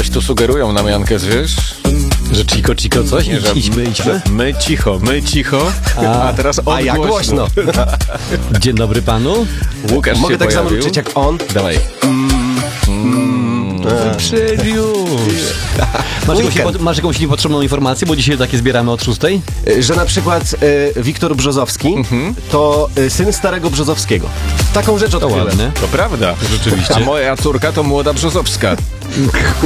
coś tu sugerują nam, Jankes, wiesz? Że ciko coś? Nie, że Idźmy. my cicho. A teraz on A ja głośno. Dzień dobry panu. Łukasz Mogę się tak pojawił. zamruczyć jak on? Dawaj. Masz jakąś niepotrzebną informację, bo dzisiaj takie zbieramy od 6? Że na przykład Wiktor Brzozowski to syn starego Brzozowskiego. Taką rzecz To odkryłem. ładne. To prawda. Rzeczywiście. A moja córka to młoda Brzozowska.